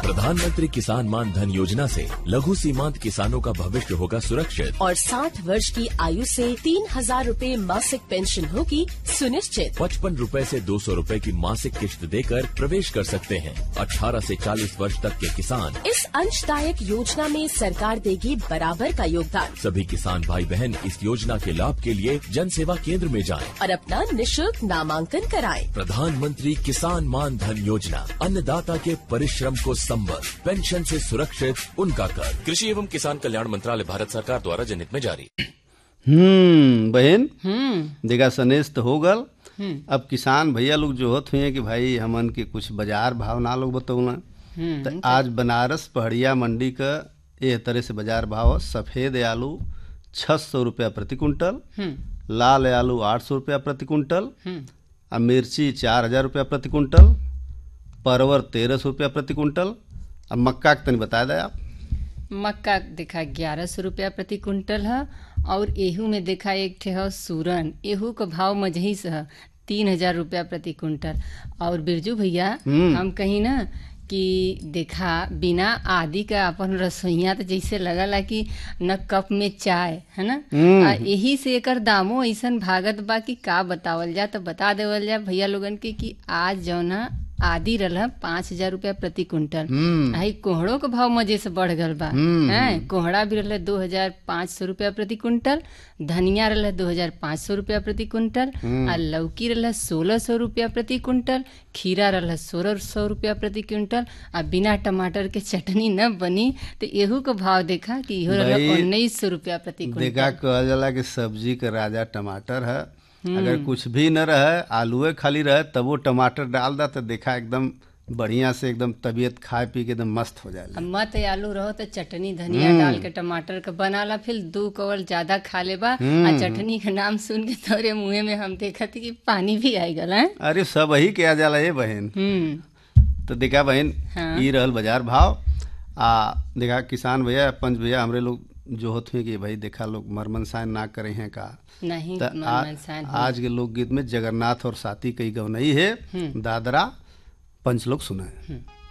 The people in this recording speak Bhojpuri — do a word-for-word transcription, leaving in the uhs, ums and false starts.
प्रधानमंत्री किसान मान धन योजना से लघु सीमांत किसानों का भविष्य होगा सुरक्षित और साठ वर्ष की आयु से तीन हजार रूपए मासिक पेंशन होगी सुनिश्चित। पचपन रूपए से दो सौ रूपए की मासिक किश्त देकर प्रवेश कर सकते हैं। अठारह से चालीस वर्ष तक के किसान इस अंशदायक योजना में सरकार देगी बराबर का योगदान। सभी किसान भाई बहन इस योजना के लाभ के लिए जन सेवा केंद्र में जाएं और अपना निशुल्क नामांकन कराएं। प्रधानमंत्री किसान मान धन योजना, अन्नदाता के परिश्रम को संबल, पेंशन से सुरक्षित उनका कर। कृषि एवं किसान कल्याण मंत्रालय, भारत सरकार द्वारा जनहित में जारी। हम्म बहन, हम्म देखा सनेश तो हो गल। अब किसान भैया लोग जो होत हुए कि भाई हमन के कुछ बाजार भाव ना लोग बतौना। तो आज बनारस पहड़िया मंडी का ये तरह से बाजार भाव। सफेद आलू छह सौ रुपया प्रति कुंटल, लाल आलू आठ सौ रुपया प्रति कुंटल, और मिर्ची चार हजार रुपया प्रति कुंटल, परवर तेरह सौ रुपया प्रति कुंटल। अब मक्का के तनी बता दे आप। मक्का देखा ग्यारह सौ रुपया प्रति कुंटल है। और एहू में देखा एक ठे है सूरन, एहू का भाव मजही से है तीन हजार रुपया प्रति कुंटल। और बिरजू भैया हम कहीं ना कि देखा बिना आदि का अपन रसोइया तो जैसे लगला कि न कप में चाय है ना। आ यही से एकर दामो ऐसन भागत बा कि का बतावल जा। तो बता देवल जा भैया लोगन के कि आज जौना आदि रहा पाँच हजार रुपया प्रति कुंटल। आई कोहड़ो के भाव मजे से बढ़ गल बा है। कोहड़ा भी रहा दो हजार पाँच सौ रुपया प्रति कुंटल, धनिया रहा दो हजार पाँच सौ रुपया प्रति कुंटल, और लौकी रहा सोलह सौ रुपया प्रति कुंटल, खीरा रहा सोलह सौ रुपया प्रति कुंटल। आ बिना टमाटर के चटनी न बनी तो एहू का भाव देखा कि इहो रहा उन्नीस सौ रुपया प्रति कुंटल। देखा कहल जाला कि सब्जी का राजा टमाटर है। अगर कुछ भी न रहे, आलूए खाली रहे, तब वो टमाटर डाल दा तो देखा एकदम बढ़िया से एकदम तबीयत खाए पी के एकदम मस्त हो जाए। मत आलू रहो तो चटनी धनिया डाल के टमाटर का बनाला, फिर दो कवल ज्यादा खा ले बा। आ चटनी का नाम सुन के तोरे मुँह में हम देखा थी कि पानी भी आई गल है। अरे सब ही क्या जाला ये बहन। तो देखा बहन, हाँ। ई रहल बाजार भाव। आ देखा किसान भैया पंच भैया हमरे लोग जो होते हैं कि भाई देखा लोग मरमनसायन ना करे हैं का नहीं। तो आ, आज के लोकगीत में जगन्नाथ और साथी कई गवनई है, दादरा पंच लोग सुना है।